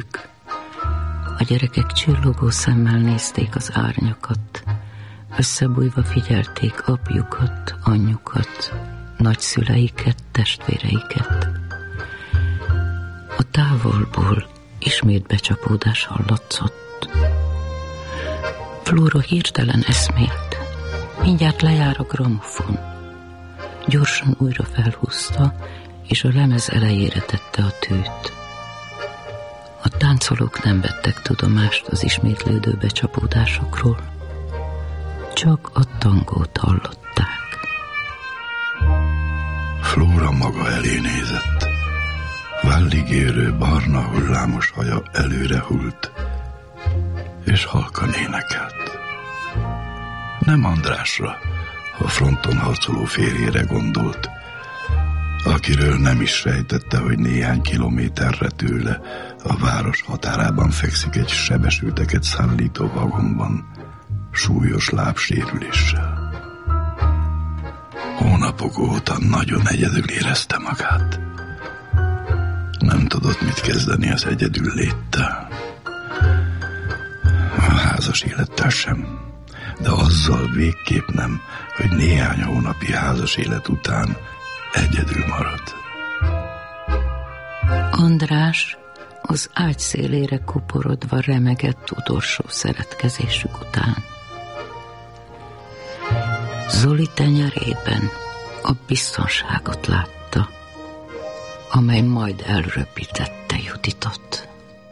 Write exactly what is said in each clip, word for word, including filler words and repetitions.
A gyerekek csillogó szemmel nézték az árnyakat, összebújva figyelték apjukat, anyjukat, nagyszüleiket, testvéreiket. A távolból ismét becsapódás hallatszott. Flóra hirtelen eszmélt, mindjárt lejár a gramofon. Gyorsan újra felhúzta, és a lemez elejére tette a tűt. A táncolók nem vettek tudomást az ismétlődő becsapódásokról, csak a tangót hallották. Flóra maga elé nézett. Vállig érő barna hullámos haja előre hult, és halkan énekelt. Nem Andrásra, a fronton harcoló férjére gondolt, akiről nem is sejtette, hogy néhány kilométerre tőle a város határában fekszik egy sebesülteket szállító vagonban, súlyos lábsérüléssel. Hónapok óta nagyon egyedül érezte magát. Nem tudott mit kezdeni az egyedül léttel. A házas élettel sem, de azzal végképp nem, hogy néhány hónapi házas élet után egyedül marad. András az ágy szélére kuporodva remegett utolsó szeretkezésük után. Zoli tenyerében a biztonságot látta, amely majd elröpítette Juditot.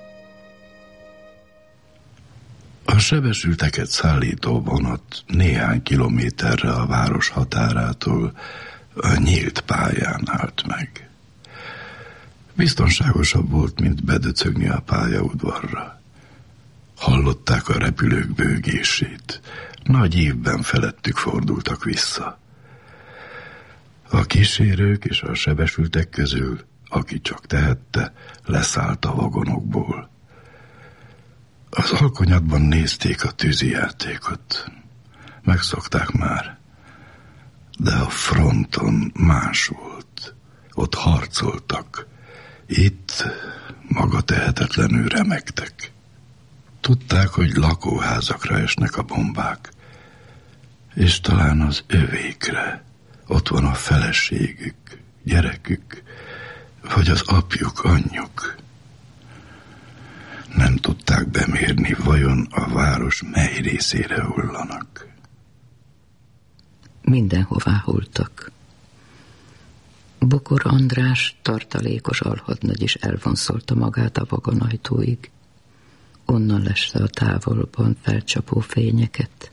A sebesülteket szállító vonat néhány kilométerre a város határától a nyílt pályán állt meg. Biztonságosabb volt, mint bedöcögni a pályaudvarra. Hallották a repülők bőgését, nagy ívben felettük fordultak vissza. A kísérők és a sebesültek közül, aki csak tehette, leszállt a vagonokból. Az alkonyatban nézték a tűzijátékot. Megszokták már, de a fronton más volt. Ott harcoltak, itt maga tehetetlenül remegtek. Tudták, hogy lakóházakra esnek a bombák, és talán az övékre. Ott van a feleségük, gyerekük, vagy az apjuk, anyjuk. Nem tudták bemérni, vajon a város mely részére hullanak. Mindenhová hulltak. Bokor András tartalékos alhadnagy is elvonszolta magát a vagonajtóig. Onnan leste a távolban felcsapó fényeket.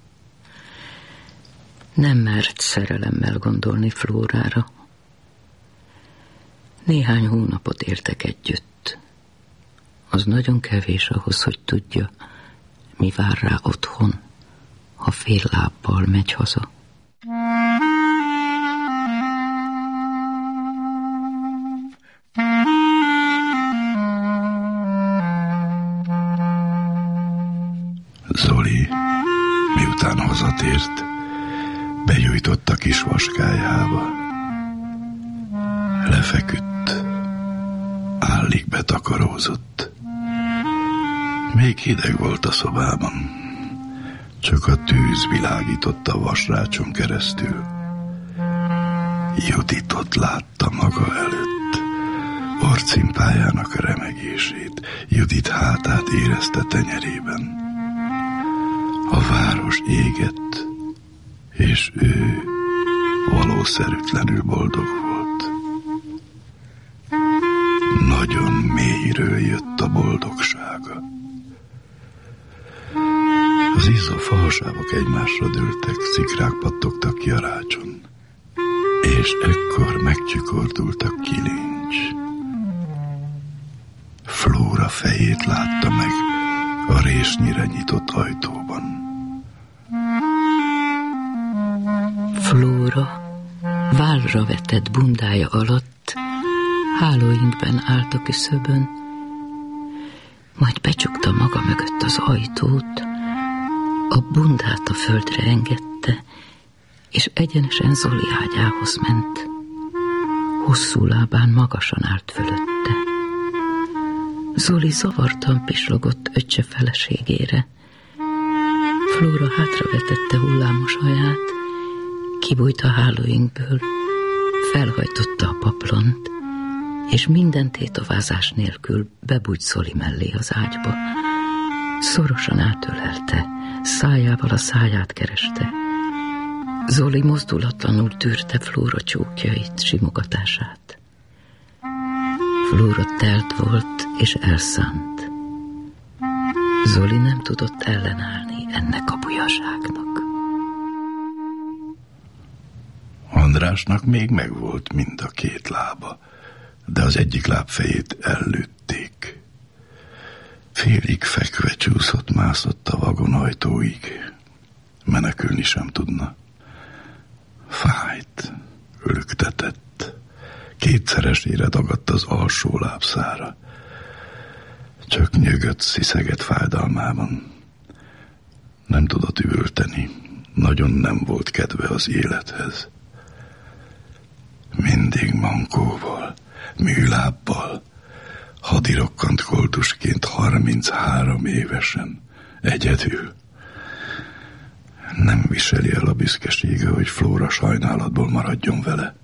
Nem mert szerelemmel gondolni Flórára. Néhány hónapot éltek együtt. Az nagyon kevés ahhoz, hogy tudja, mi vár rá otthon, ha fél lábbal megy haza. Zoli, miután hazatért, begyújtott a kis vaskályába. Lefeküdt, állig betakarózott. Még hideg volt a szobában, csak a tűz világított a vasrácson keresztül. Juditot látta maga előtt, orcimpájának a remegését, Judit hátát érezte tenyerében. A város égett, és ő valószerűtlenül boldog volt. Nagyon mélyről jött a boldogsága. Az izzó fahasábok egymásra dőltek, szikrák pattogtak ki a rácson, és ekkor megcsikordult a kilincs. Flóra fejét látta meg a résnyire nyitott ajtóban. Flóra vállra vetett bundája alatt hálóinkben állt a küszöbön, majd becsukta maga mögött az ajtót, a bundát a földre engedte, és egyenesen Zoli ágyához ment. Hosszú lábán magasan állt fölötte. Zoli zavartan pislogott öccse feleségére. Flóra hátravetette hullámos haját, kibújt a hálóinkből, felhajtotta a paplont, és minden tétovázás nélkül bebújt Zoli mellé az ágyba. Szorosan átölelte, szájával a száját kereste. Zoli mozdulatlanul tűrte Flóra csókjait, simogatását. Flóra telt volt és elszánt. Zoli nem tudott ellenállni ennek a bujaságnak. Andrásnak még megvolt mind a két lába, de az egyik lábfejét ellőtték. Félig fekve csúszott-mászott a vagon ajtóig. Menekülni sem tudna. Fájt, ülüktetett. Kétszeresére dagadt az alsó lábszára. Csak nyögött, sziszegett fájdalmában. Nem tudott üvölteni. Nagyon nem volt kedve az élethez. Mindig mankóval, műlábbal, hadirokkant koldusként harminchárom évesen, egyedül. Nem viseli el a büszkesége, hogy Flóra sajnálatból maradjon vele.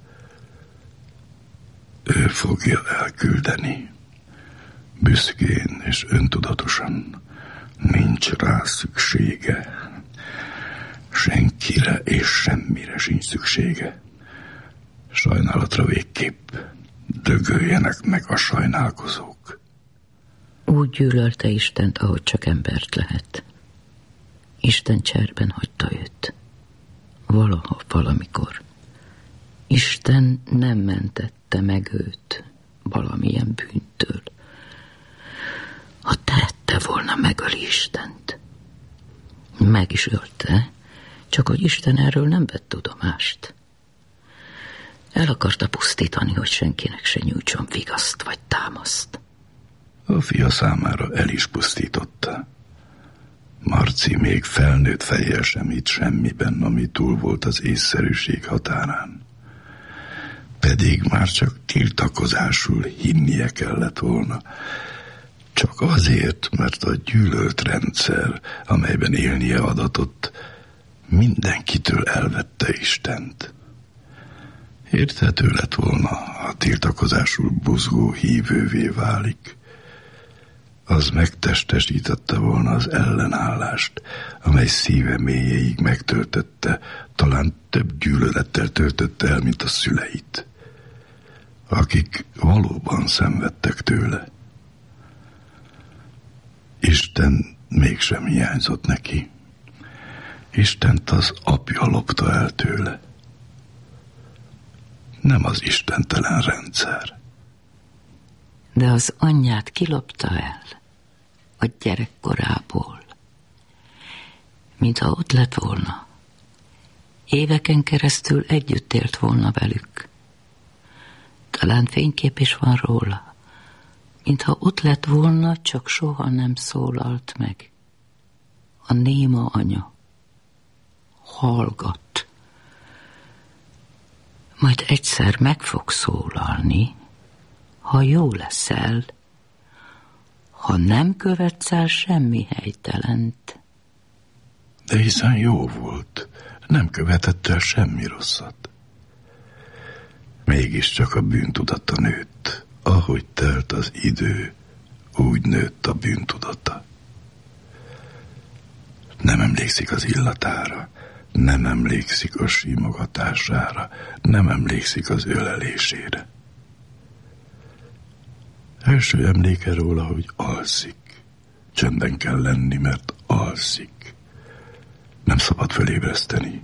Ő fogja elküldeni. Büszkén és öntudatosan. Nincs rá szüksége. Senkire és semmire sincs szüksége. Sajnálatra végképp. Dögöljenek meg a sajnálkozók. Úgy gyűlölte Istent, ahogy csak embert lehet. Isten cserben hagyta őt. Valaha, valamikor. Isten nem mentette meg őt valamilyen bűntől. Ha tehette volna, megöli Istent. Meg is ölte, csak hogy Isten erről nem vett tudomást. El akarta pusztítani, hogy senkinek se nyújtson vigaszt vagy támaszt. A fia számára el is pusztította. Marci még felnőtt fejjel sem hitt semmiben, ami túl volt az észszerűség határán. Pedig már csak tiltakozásul hinnie kellett volna. Csak azért, mert a gyűlölt rendszer, amelyben élnie adatott, mindenkitől elvette Istent. Érthető lett volna, ha tiltakozásul buzgó hívővé válik. Az megtestesítette volna az ellenállást, amely szíve mélyéig megtöltötte, talán több gyűlölettel töltötte el, mint a szüleit, akik valóban szenvedtek tőle. Isten mégsem hiányzott neki. Istent az apja lopta el tőle. Nem az istentelen rendszer. De az anyját kilopta el a gyerekkorából, mintha ott lett volna. Éveken keresztül együtt élt volna velük. Talán fénykép is van róla, mintha ott lett volna, csak soha nem szólalt meg. A néma anya hallgat. Majd egyszer meg fog szólalni, ha jó leszel, ha nem követsz el semmi helytelent. De hiszen jó volt, nem követett el semmi rosszat. Mégiscsak a bűntudata nőtt. Ahogy telt az idő, úgy nőtt a bűntudata. Nem emlékszik az illatára, nem emlékszik a simogatására, nem emlékszik az ölelésére. Első emléke róla, hogy alszik. Csendben kell lenni, mert alszik. Nem szabad felébreszteni.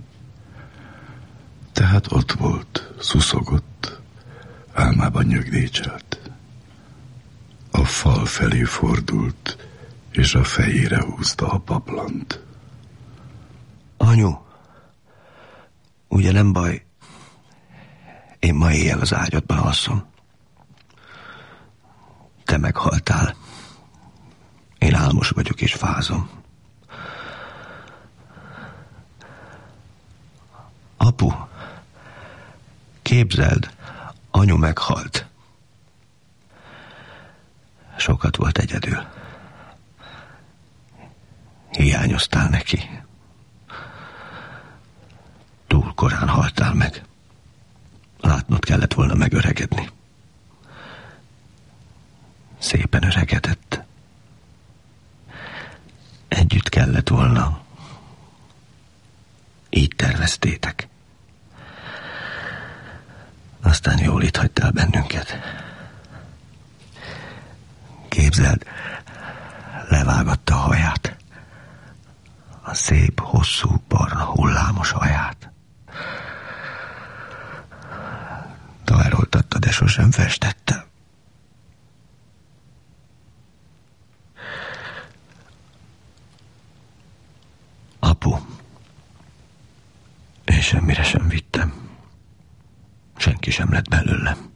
Tehát ott volt, szuszogott, álmában nyögdécselt. A fal felé fordult, és a fejére húzta a paplant. Anyu, ugye nem baj, én ma éjjel az ágyadban alszom. Te meghaltál. Én álmos vagyok és fázom. Apu, képzeld, anyu meghalt. S Sokat volt egyedül. Hiányoztál neki. Túl korán haltál meg. Látnod kellett volna megöregedni. Szépen öregedett. Együtt kellett volna. Így terveztétek. Aztán jól itt hagytál bennünket. Képzeld, levágatta a haját. A szép, hosszú, barna, hullámos haját. Tajroltatta, de sosem festette. Apu, én semmire sem vittem. Senki sem lett belőlem.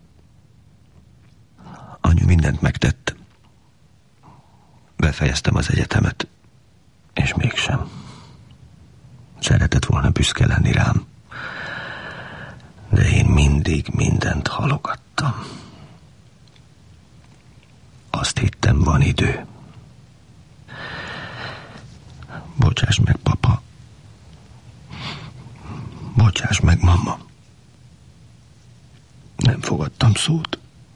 Anyu mindent megtett. Befejeztem az egyetemet, és mégsem. Szeretett volna büszke lenni rám, de én mindig mindent halogattam. Azt hittem, van idő. Bocsáss meg, papa. Bocsáss meg, mama. Nem fogadtam szót.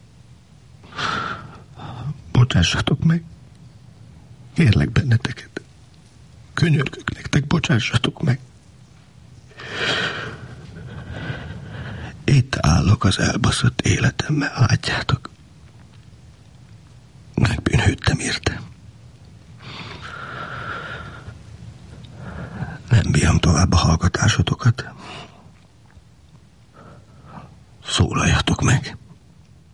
Bocsássatok meg. Kérlek benneteket. Könyörgök nektek, bocsássatok meg. Itt állok az elbaszott életemmel, látjátok. Megbűnhődtem érte. Nem bírom tovább a hallgatásotokat. Szólaljatok meg.